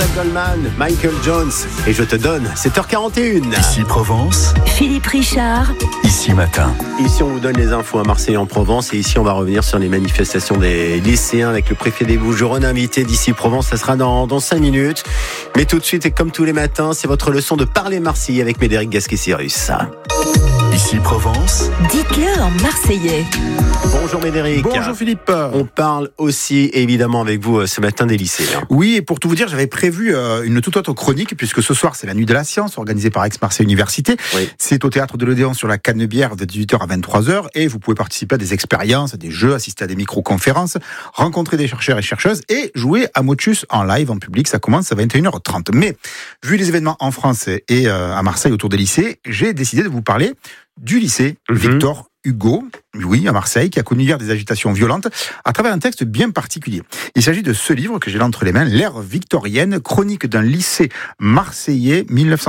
Goldman, Michael Jones et Je te donne 7h41. Ici Provence, Philippe Richard. Ici Matin. Ici on vous donne les infos à Marseille en Provence et ici on va revenir sur les manifestations des lycéens avec le préfet des Bouches-du-Rhône invité d'ici Provence. Ça sera dans 5 minutes. Mais tout de suite et comme tous les matins, c'est votre leçon de parler marseillais avec Médéric Gasquet-Cyrus. Ici Provence. Dites-le en marseillais. Bonjour Médéric. Bonjour Philippe. On parle aussi évidemment avec vous ce matin des lycéens. Oui, et pour tout vous dire, j'avais prévu une toute autre chronique puisque ce soir c'est la Nuit de la Science organisée par Aix-Marseille Université. Oui. C'est au théâtre de l'Odéon sur la Canebière de 18h à 23h et vous pouvez participer à des expériences, à des jeux, assister à des micro-conférences, rencontrer des chercheurs et chercheuses et jouer à Motus en live en public. Ça commence à 21h30. Mais vu les événements en France et à Marseille autour des lycées, j'ai décidé de vous parler du lycée Victor Hugo, oui, à Marseille, qui a connu hier des agitations violentes à travers un texte bien particulier. Il s'agit de ce livre que j'ai là entre les mains, L'ère victorienne, chronique d'un lycée marseillais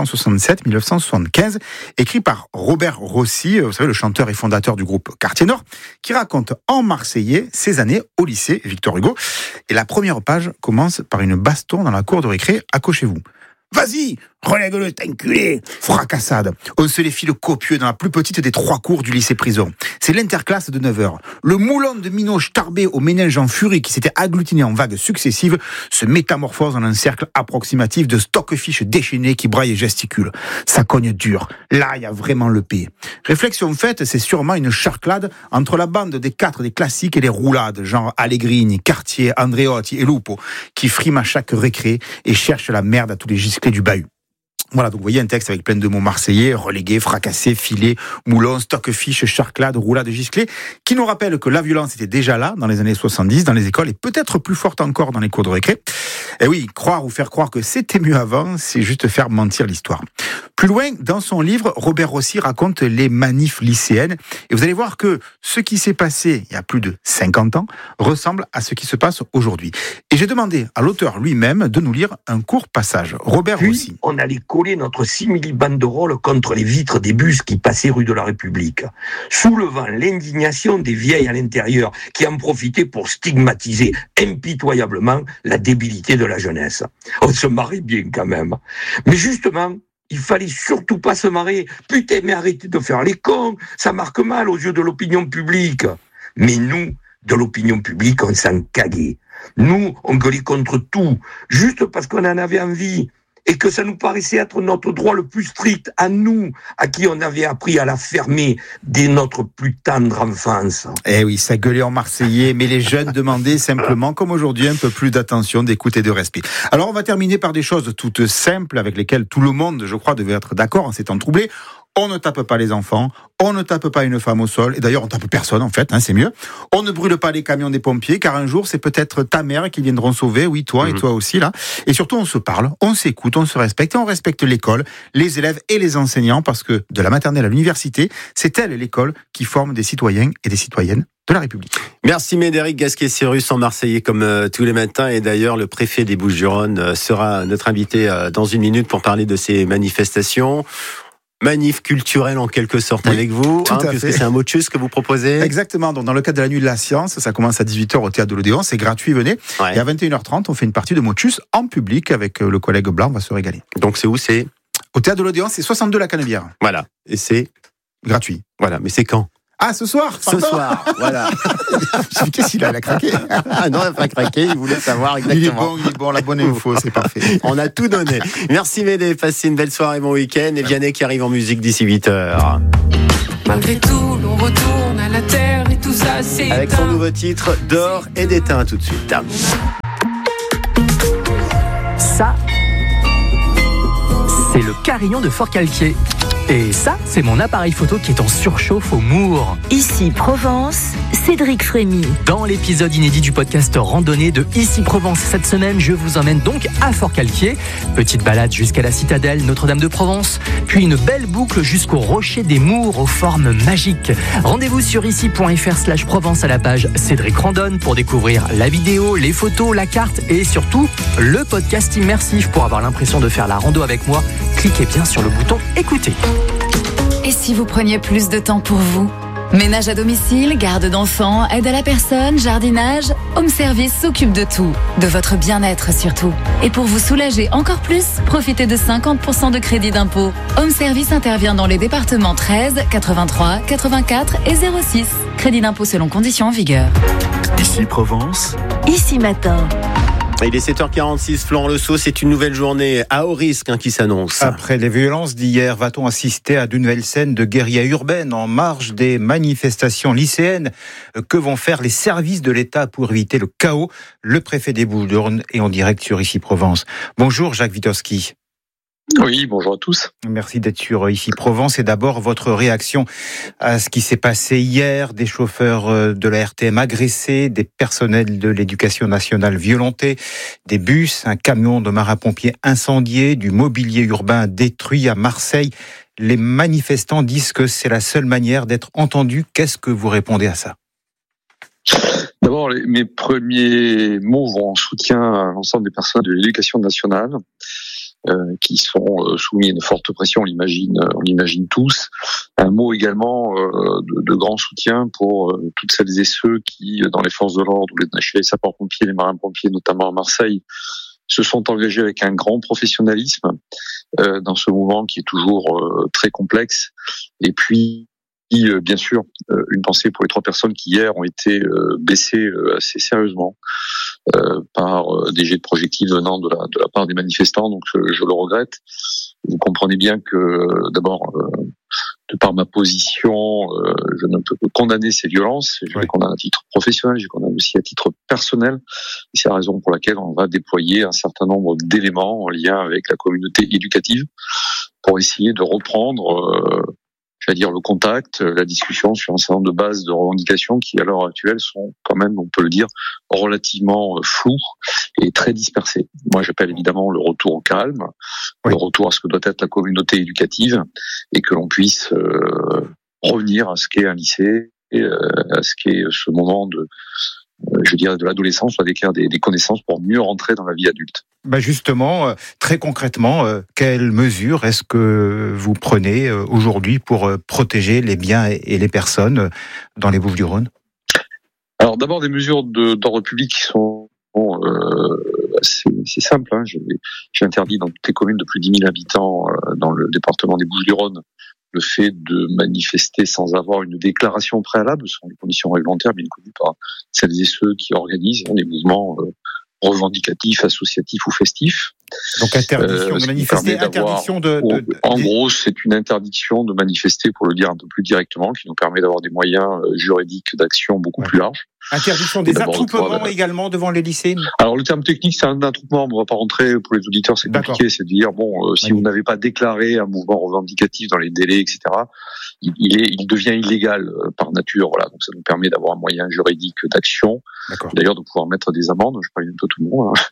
1967-1975, écrit par Robert Rossi, vous savez, le chanteur et fondateur du groupe Quartier Nord, qui raconte en marseillais ses années au lycée Victor Hugo. Et la première page commence par une baston dans la cour de récré, accrochez-vous. Vas-y, relègue-le, t'as enculé. Fracassade. On se les file copieux dans la plus petite des 3 cours du lycée prison. C'est l'interclasse de 9h. Le moulon de Minoche tarbé au méninge en furie qui s'était agglutiné en vagues successives se métamorphose en un cercle approximatif de stockfish déchaînés qui braillent et gesticulent. Ça cogne dur. Là, il y a vraiment le P. Réflexion faite, c'est sûrement une charclade entre la bande des 4 des classiques et les roulades, genre Allegrini, Cartier, Andreotti et Lupo, qui friment à chaque récré et cherchent la merde à tous les gisclés du bahut. Voilà, donc vous voyez un texte avec plein de mots marseillais, relégué, fracassé, filé, moulon, stockfish, charclade, roulade, gisclé, qui nous rappellent que la violence était déjà là dans les années 70 dans les écoles et peut-être plus forte encore dans les cours de récré. Et oui, croire ou faire croire que c'était mieux avant, c'est juste faire mentir l'histoire. Plus loin, dans son livre, Robert Rossi raconte les manifs lycéennes et vous allez voir que ce qui s'est passé il y a plus de 50 ans ressemble à ce qui se passe aujourd'hui. Et j'ai demandé à l'auteur lui-même de nous lire un court passage. Robert Rossi. On allait coller notre simili-banderole contre les vitres des bus qui passaient rue de la République, soulevant l'indignation des vieilles à l'intérieur qui en profitaient pour stigmatiser impitoyablement la débilité de la jeunesse. On se marrait bien quand même. Mais justement, il fallait surtout pas se marrer. Putain, mais arrêtez de faire les cons, ça marque mal aux yeux de l'opinion publique. Mais nous, de l'opinion publique, on s'en caguait. Nous, on gueulait contre tout, juste parce qu'on en avait envie. Et que ça nous paraissait être notre droit le plus strict, à nous, à qui on avait appris à la fermer dès notre plus tendre enfance. Eh oui, ça gueulait en marseillais, mais les jeunes demandaient simplement, comme aujourd'hui, un peu plus d'attention, d'écoute et de respect. Alors on va terminer par des choses toutes simples avec lesquelles tout le monde, je crois, devait être d'accord en ces temps troublés. On ne tape pas les enfants, on ne tape pas une femme au sol, et d'ailleurs on tape personne en fait, c'est mieux. On ne brûle pas les camions des pompiers, car un jour c'est peut-être ta mère qui viendront sauver, oui toi et toi aussi là. Et surtout on se parle, on s'écoute, on se respecte, et on respecte l'école, les élèves et les enseignants, parce que de la maternelle à l'université, c'est elle l'école qui forme des citoyens et des citoyennes de la République. Merci Médéric Gasquet-Cyrus en marseillais comme tous les matins et d'ailleurs le préfet des Bouches-du-Rhône sera notre invité dans une minute pour parler de ces manifestations. Manif culturel en quelque sorte avec vous, puisque c'est un motus que vous proposez. Exactement, donc dans le cadre de la Nuit de la Science, ça commence à 18h au théâtre de l'Odéon, c'est gratuit, venez. Ouais. Et à 21h30, on fait une partie de motus en public avec le collègue Blanc, on va se régaler. Donc c'est où c'est ? Au théâtre de l'Odéon, c'est 62 la Canebière. Voilà, et c'est gratuit. Voilà, mais c'est quand ? Ah, ce soir, voilà. Qu'est-ce qu'il a craqué ? Ah non, il n'a pas craqué, il voulait savoir exactement. Il est bon, la bonne info, c'est parfait. On a tout donné. Merci Médé, passez une belle soirée, bon week-end. Et Vianney qui arrive en musique d'ici 8h. Malgré tout, l'on retourne à la terre et tout ça, c'est avec son nouveau titre, d'or et d'étain, tout de suite. Ça, c'est le carillon de Fort-Calquier. Et ça, c'est mon appareil photo qui est en surchauffe au Mour. Ici Provence, Cédric Frémy. Dans l'épisode inédit du podcast Randonnée de Ici Provence, cette semaine, je vous emmène donc à Fort-Calquier. Petite balade jusqu'à la citadelle Notre-Dame de Provence, puis une belle boucle jusqu'au rocher des Mours aux formes magiques. Rendez-vous sur ici.fr/Provence à la page Cédric Randonne pour découvrir la vidéo, les photos, la carte et surtout le podcast immersif pour avoir l'impression de faire la rando avec moi. Cliquez bien sur le bouton écouter. Et si vous preniez plus de temps pour vous ? Ménage à domicile, garde d'enfants, aide à la personne, jardinage, Home Service s'occupe de tout, de votre bien-être surtout. Et pour vous soulager encore plus, profitez de 50% de crédit d'impôt. Home Service intervient dans les départements 13, 83, 84 et 06. Crédit d'impôt selon conditions en vigueur. Ici Provence, Ici Matin. Il est 7h46, Florent Le Sceau, c'est une nouvelle journée à haut risque qui s'annonce. Après les violences d'hier, va-t-on assister à de nouvelles scènes de guérilla urbaine en marge des manifestations lycéennes? Que vont faire les services de l'État pour éviter le chaos? Le préfet des Bouches-du-Rhône est en direct sur Ici Provence. Bonjour Jacques Witowski. Oui, bonjour à tous. Merci d'être sur Ici Provence. Et d'abord, votre réaction à ce qui s'est passé hier, des chauffeurs de la RTM agressés, des personnels de l'éducation nationale violentés, des bus, un camion de marins-pompiers incendié, du mobilier urbain détruit à Marseille. Les manifestants disent que c'est la seule manière d'être entendus. Qu'est-ce que vous répondez à ça? D'abord, mes premiers mots vont en soutien à l'ensemble des personnes de l'éducation nationale. Qui sont soumis à une forte pression, on l'imagine tous. Un mot également de grand soutien pour toutes celles et ceux qui, dans les forces de l'ordre, les sapeurs-pompiers, les marins-pompiers, notamment à Marseille, se sont engagés avec un grand professionnalisme dans ce mouvement qui est toujours très complexe. Et puis, bien sûr, une pensée pour les 3 personnes qui hier ont été blessées assez sérieusement par des jets de projectiles venant de la part des manifestants. Donc je le regrette. Vous comprenez bien que d'abord, de par ma position, je ne peux que condamner ces violences. Je les condamne à titre professionnel, je les condamne aussi à titre personnel. Et c'est la raison pour laquelle on va déployer un certain nombre d'éléments en lien avec la communauté éducative pour essayer de reprendre c'est-à-dire le contact, la discussion sur un certain nombre de bases de revendications qui, à l'heure actuelle, sont quand même, on peut le dire, relativement floues et très dispersées. Moi, j'appelle évidemment le retour au calme, le retour à ce que doit être la communauté éducative et que l'on puisse revenir à ce qu'est un lycée et à ce qu'est ce moment de l'adolescence, on va décrire des connaissances pour mieux rentrer dans la vie adulte. Justement, très concrètement, quelles mesures est-ce que vous prenez aujourd'hui pour protéger les biens et les personnes dans les Bouches-du-Rhône? Alors d'abord des mesures d'ordre public qui sont c'est simple. J'ai interdit dans toutes les communes de plus de 10 000 habitants dans le département des Bouches-du-Rhône le fait de manifester sans avoir une déclaration préalable. Ce sont les conditions réglementaires bien connues par celles et ceux qui organisent les mouvements revendicatifs, associatifs ou festifs. Donc interdiction de manifester, interdiction de... En gros, c'est une interdiction de manifester, pour le dire un peu plus directement, qui nous permet d'avoir des moyens juridiques d'action beaucoup plus larges. Interdiction des attroupements également devant les lycées. Alors le terme technique, c'est un attroupement, on ne va pas rentrer, pour les auditeurs c'est compliqué, c'est de dire, si vous n'avez pas déclaré un mouvement revendicatif dans les délais, etc., il devient illégal par nature, voilà. Donc ça nous permet d'avoir un moyen juridique d'action, d'ailleurs de pouvoir mettre des amendes, je parle un peu tout le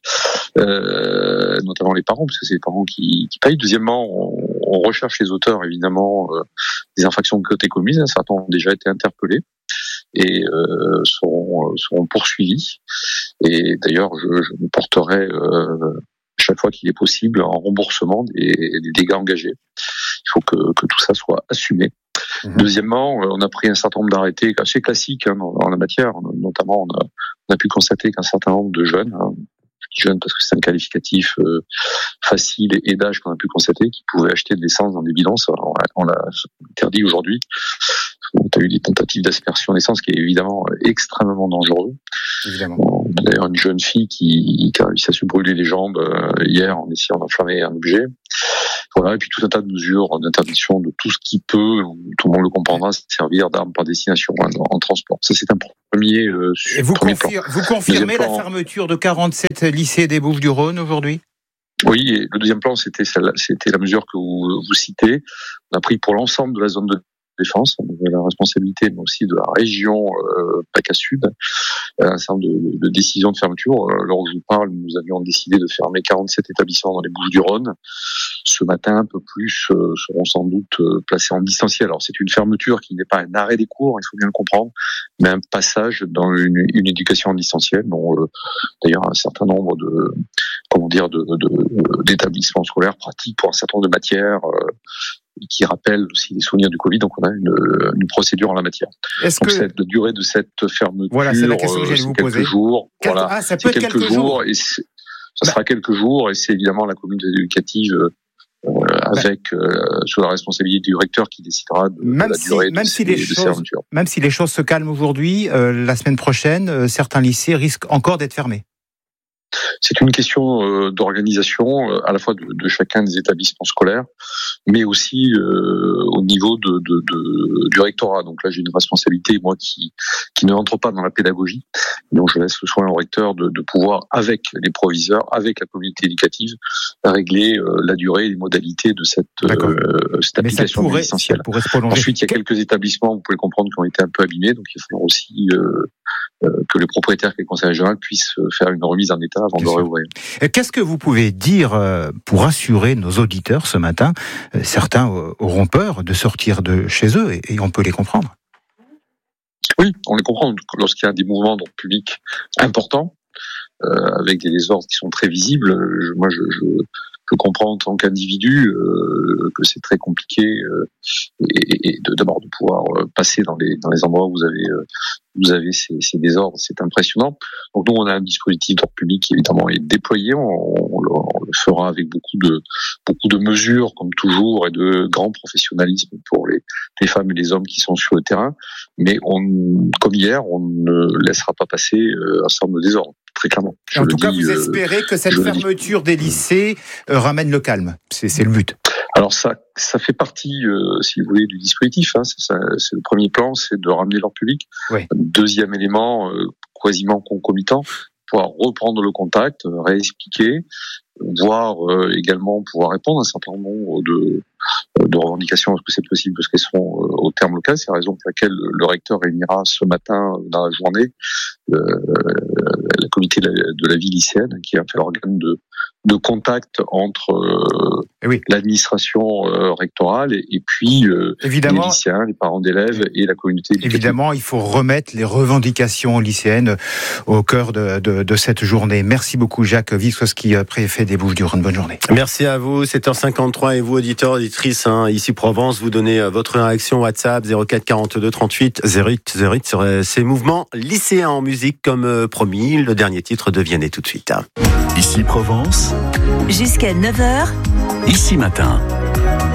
monde, notamment les parents, parce que c'est les parents qui payent. Deuxièmement, on recherche les auteurs, évidemment, des infractions de côté commises, certains ont déjà été interpellés et seront poursuivis. Et d'ailleurs, je me porterai chaque fois qu'il est possible en remboursement des dégâts engagés. Il faut que tout ça soit assumé. Deuxièmement, on a pris un certain nombre d'arrêtés assez classiques en la matière. Notamment, on a pu constater qu'un certain nombre de jeunes, jeunes parce que c'est un qualificatif facile et d'âge qu'on a pu constater, qui pouvaient acheter de l'essence dans des bidons. On l'a interdit aujourd'hui. On a eu des tentatives d'aspersion d'essence qui est évidemment extrêmement dangereux. Évidemment. D'ailleurs, une jeune fille qui a réussi à se brûler les jambes hier en essayant d'enflammer un objet. Voilà, et puis tout un tas de mesures d'interdiction de tout ce qui peut, tout le monde le comprendra, servir d'arme par destination en transport. Ça, c'est un premier. Et vous confirmez la fermeture de 47 lycées des Bouches-du-Rhône aujourd'hui? Oui, et le deuxième plan, c'était la mesure que vous citez. On a pris pour l'ensemble de la zone de défense, on avait la responsabilité, mais aussi de la région PACA Sud, un certain nombre de décisions de fermeture. Alors je vous parle, nous avions décidé de fermer 47 établissements dans les Bouches-du-Rhône. Ce matin, un peu plus seront sans doute placés en distanciel. Alors c'est une fermeture qui n'est pas un arrêt des cours, il faut bien le comprendre, mais un passage dans une éducation en distanciel, dont d'ailleurs un certain nombre d'établissements scolaires pratiques pour un certain nombre de matières qui rappelle aussi les souvenirs du Covid. Donc on a une procédure en la matière. Donc la durée de cette fermeture, voilà, c'est la question que j'allais vous poser. Jours. Voilà, ça peut être quelques jours. Et ça sera quelques jours, et c'est évidemment la communauté éducative avec sous la responsabilité du recteur qui décidera de la durée de ces fermetures. Même si les choses se calment aujourd'hui, la semaine prochaine, certains lycées risquent encore d'être fermés. C'est une question d'organisation à la fois de chacun des établissements scolaires, mais aussi au niveau du rectorat. Donc là, j'ai une responsabilité, moi, qui ne rentre pas dans la pédagogie. Donc je laisse le soin au recteur de pouvoir, avec les proviseurs, avec la communauté éducative, régler la durée et les modalités de cette application essentielle. Ensuite, il y a quelques établissements, vous pouvez comprendre, qui ont été un peu abîmés, donc il faudra aussi que les propriétaires et les conseils régionaux puissent faire une remise en état avant de réouvrir. Qu'est-ce que vous pouvez dire pour rassurer nos auditeurs ce matin ? Certains auront peur de sortir de chez eux et on peut les comprendre. Oui, on les comprend. Lorsqu'il y a des mouvements d'ordre public importants, avec des désordres qui sont très visibles, je comprends en tant qu'individu que c'est très compliqué et d'abord de pouvoir passer dans les endroits où vous avez ces désordres, c'est impressionnant. Donc nous, on a un dispositif d'ordre public qui évidemment est déployé, on le fera avec beaucoup de mesures comme toujours et de grand professionnalisme pour les femmes et les hommes qui sont sur le terrain, mais comme hier, on ne laissera pas passer un certain nombre de désordres. Très clairement. En tout cas, vous espérez que cette fermeture des lycées ramène le calme. C'est le but. Alors ça fait partie, si vous voulez, du dispositif. C'est le premier plan, c'est de ramener l'ordre public. Oui. Deuxième élément, quasiment concomitant, pouvoir reprendre le contact, réexpliquer, voire également pouvoir répondre à un certain nombre de revendications, est-ce que c'est possible, parce qu'elles sont au terme local. C'est la raison pour laquelle le recteur réunira ce matin dans la journée la comité de la vie lycéenne, qui a fait l'organe de contact entre l'administration rectorale et puis les lycéens, les parents d'élèves et la communauté éducative. Évidemment, il faut remettre les revendications lycéennes au cœur de cette journée. Merci beaucoup Jacques Wieckowski, préfet des Bouches-du-Rhône. Bonne journée. Merci à vous, 7h53, et vous auditeurs, auditrices, ici Provence, vous donnez votre réaction WhatsApp 04 42 38 08 08 sur ces mouvements lycéens en musique comme promis. Le dernier titre de Vianney tout de suite. Ici Provence. Jusqu'à 9h. Ici Matin.